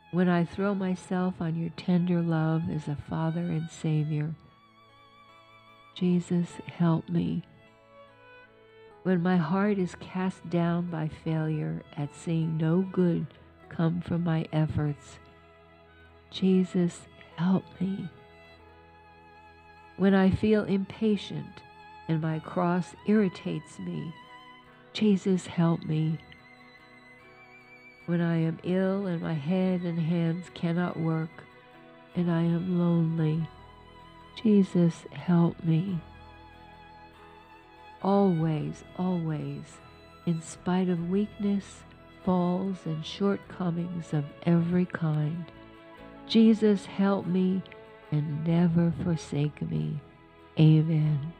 When I throw myself on your tender love as a Father and Savior, Jesus, help me. When my heart is cast down by failure at seeing no good come from my efforts, Jesus, help me. When I feel impatient and my cross irritates me, Jesus, help me. When I am ill and my head and hands cannot work and I am lonely, Jesus, help me. Always, always, in spite of weakness, falls, and shortcomings of every kind, Jesus, help me and never forsake me. Amen.